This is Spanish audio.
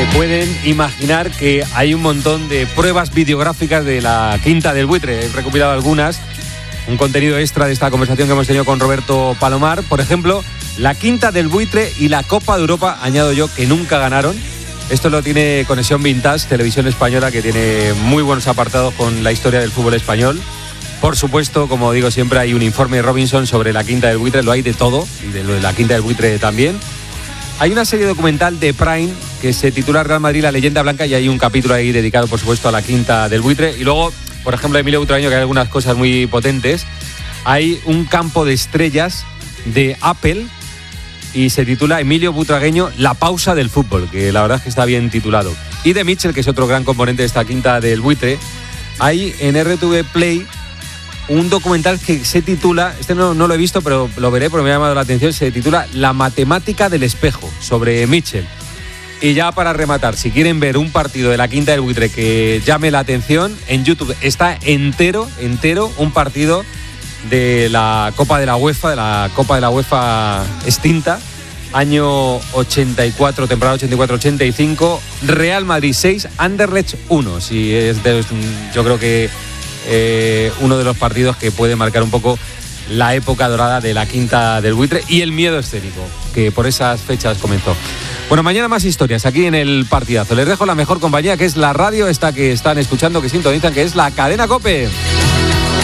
se pueden imaginar que hay un montón de pruebas videográficas de la Quinta del Buitre. He recopilado algunas, un contenido extra de esta conversación que hemos tenido con Roberto Palomar. Por ejemplo, la Quinta del Buitre y la Copa de Europa, añado yo, que nunca ganaron. Esto lo tiene Conexión Vintage, televisión española, que tiene muy buenos apartados con la historia del fútbol español. Por supuesto, como digo siempre, hay un informe de Robinson sobre la Quinta del Buitre, lo hay de todo, y de lo de la Quinta del Buitre también. Hay una serie documental de Prime que se titula Real Madrid, la leyenda blanca, y hay un capítulo ahí dedicado, por supuesto, a la Quinta del Buitre. Y luego, por ejemplo, Emilio Butragueño, que hay algunas cosas muy potentes. Hay un campo de estrellas de Apple y se titula Emilio Butragueño, la pausa del fútbol, que la verdad es que está bien titulado. Y de Mitchell, que es otro gran componente de esta Quinta del Buitre, hay en RTV Play un documental que se titula, no lo he visto, pero lo veré porque me ha llamado la atención, se titula La matemática del espejo, sobre Mitchell. Y ya para rematar, si quieren ver un partido de la Quinta del Buitre que llame la atención, en YouTube está entero, un partido de la Copa de la UEFA extinta, año 84, temporada 84-85, Real Madrid 6, Anderlecht 1. Si es yo creo que uno de los partidos que puede marcar un poco la época dorada de la Quinta del Buitre y el miedo escénico, que por esas fechas comenzó. Bueno, mañana más historias aquí en el Partidazo. Les dejo la mejor compañía, que es la radio esta que están escuchando, que sintonizan, que es la Cadena COPE.